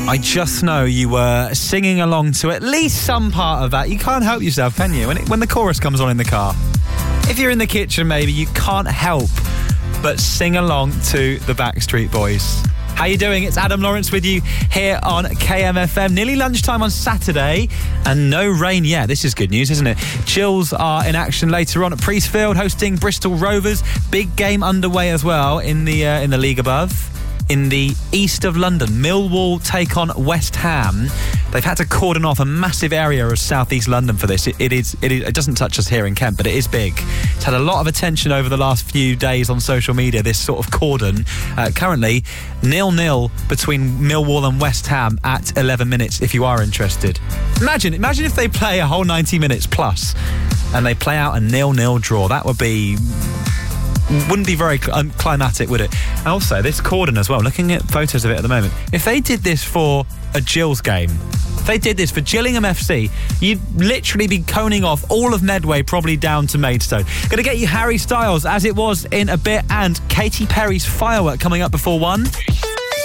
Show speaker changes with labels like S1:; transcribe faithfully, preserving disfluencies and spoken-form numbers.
S1: I just know you were singing along to at least some part of that. You can't help yourself, can you? When, it, when the chorus comes on in the car. If you're in the kitchen, maybe, you can't help but sing along to the Backstreet Boys. How you doing? It's Adam Lawrence with you here on K M F M. Nearly lunchtime on Saturday and no rain yet. This is good news, isn't it? Chills are in action later on at Priestfield, hosting Bristol Rovers. Big game underway as well in the uh, in the league above. In the east of London, Millwall take on West Ham. They've had to cordon off a massive area of southeast London for this. It, it is it is it doesn't touch us here in Kent, but it is big. It's had a lot of attention over the last few days on social media, this sort of cordon. Uh, currently, nil-nil between Millwall and West Ham at eleven minutes, if you are interested. Imagine, imagine if they play a whole ninety minutes plus and they play out a nil-nil draw. That would be... wouldn't be very cl- climatic, would it? And also, this cordon as well, looking at photos of it at the moment, if they did this for a Gills game, if they did this for Gillingham F C, you'd literally be coning off all of Medway, probably down to Maidstone. Going to get you Harry Styles, As It Was, in a bit, and Katy Perry's Firework coming up before one.